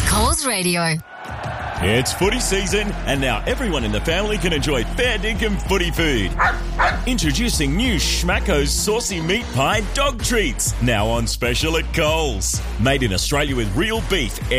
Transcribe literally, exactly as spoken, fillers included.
Coles Radio. It's footy season, and now everyone in the family can enjoy fair dinkum footy food. Introducing new Schmacko's Saucy Meat Pie dog treats, now on special at Coles. Made in Australia with real beef,